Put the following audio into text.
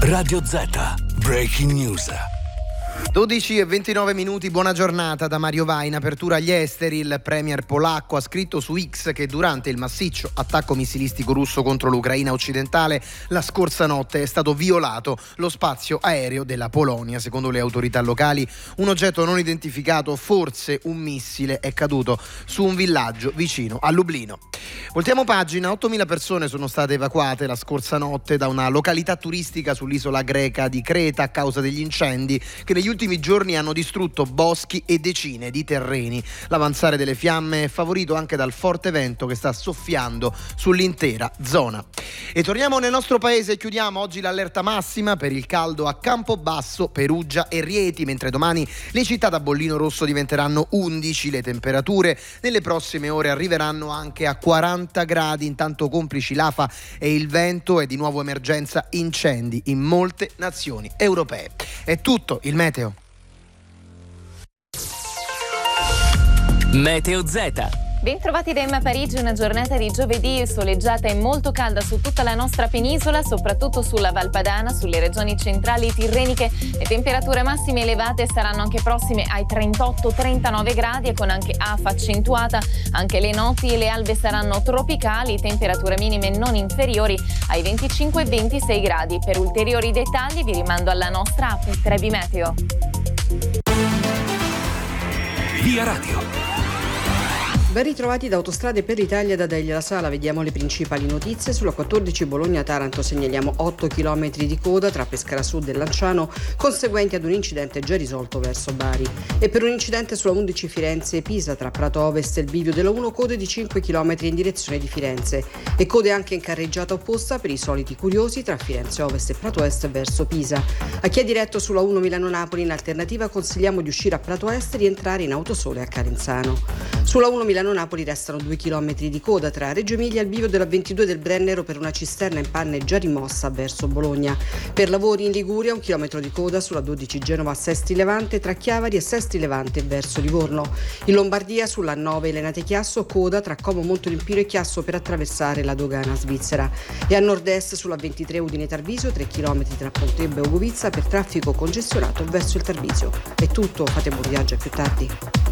Radio Z, Breaking News. 12:29, buona giornata da Mario Vai. In apertura agli esteri, il premier polacco ha scritto su X che durante il massiccio attacco missilistico russo contro l'Ucraina occidentale la scorsa notte è stato violato lo spazio aereo della Polonia. Secondo le autorità locali, un oggetto non identificato, forse un missile, è caduto su un villaggio vicino a Lublino. Voltiamo pagina. 8.000 persone sono state evacuate la scorsa notte da una località turistica sull'isola greca di Creta a causa degli incendi che negli ultimi giorni hanno distrutto boschi e decine di terreni. L'avanzare delle fiamme è favorito anche dal forte vento che sta soffiando sull'intera zona. E torniamo nel nostro paese e chiudiamo oggi l'allerta massima per il caldo a Campobasso, Perugia e Rieti, mentre domani le città da bollino rosso diventeranno 11. Le temperature nelle prossime ore arriveranno anche a 40 gradi. Intanto, complici l'afa e il vento, è di nuovo emergenza incendi in molte nazioni europee. È tutto. Il meteo. Meteo Z. Ben trovati da Emma Parigi, una giornata di giovedì soleggiata e molto calda su tutta la nostra penisola, soprattutto sulla Val Padana, sulle regioni centrali tirreniche. Le temperature massime elevate saranno anche prossime ai 38-39 gradi e con anche afa accentuata. Anche le notti e le albe saranno tropicali, temperature minime non inferiori ai 25-26 gradi. Per ulteriori dettagli vi rimando alla nostra app Trebi Meteo. Via Radio. Ben ritrovati da Autostrade per l'Italia da Delia La Sala. Vediamo le principali notizie. Sulla 14 Bologna-Taranto segnaliamo 8 km di coda tra Pescara Sud e Lanciano, conseguenti ad un incidente già risolto verso Bari. E per un incidente sulla 11 Firenze-Pisa tra Prato Ovest e il bivio della 1, code di 5 km in direzione di Firenze. E code anche in carreggiata opposta per i soliti curiosi tra Firenze Ovest e Prato Est verso Pisa. A chi è diretto sulla 1 Milano-Napoli, in alternativa consigliamo di uscire a Prato Est e rientrare in Autosole a Calenzano. Sulla 1 Milano-Napoli restano 2 km di coda tra Reggio Emilia e il bivio della 22 del Brennero per una cisterna in panne già rimossa verso Bologna. Per lavori in Liguria 1 chilometro di coda sulla 12 Genova-Sesti Levante tra Chiavari e Sesti Levante verso Livorno. In Lombardia sulla 9 Elenate Chiasso coda tra Como Montolimpio e Chiasso per attraversare la dogana svizzera. E a nord-est sulla 23 Udine Tarvisio 3 km tra Pontebbe e Ugovizza per traffico congestionato verso il Tarvisio. È tutto, fate buon viaggio, a più tardi.